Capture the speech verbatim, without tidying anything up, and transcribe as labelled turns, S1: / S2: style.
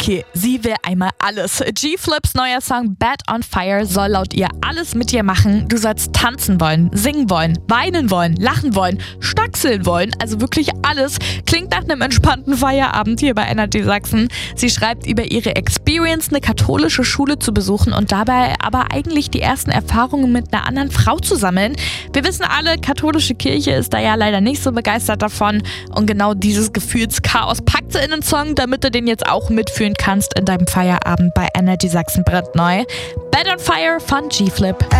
S1: Okay, sie will einmal alles. G-Flips neuer Song Bad on Fire soll laut ihr alles mit dir machen. Du sollst tanzen wollen, singen wollen, weinen wollen, lachen wollen, stackseln wollen. Also wirklich alles. Klingt nach einem entspannten Feierabend hier bei Energy Sachsen. Sie schreibt über ihre Experience, eine katholische Schule zu besuchen und dabei aber eigentlich die ersten Erfahrungen mit einer anderen Frau zu sammeln. Wir wissen alle, katholische Kirche ist da ja leider nicht so begeistert davon. Und genau dieses Gefühlschaos packt sie in den Song, damit du den jetzt auch mitführen kannst in deinem Feierabend bei Energy Sachsen brandneu. Bad on Fire von G-Flip.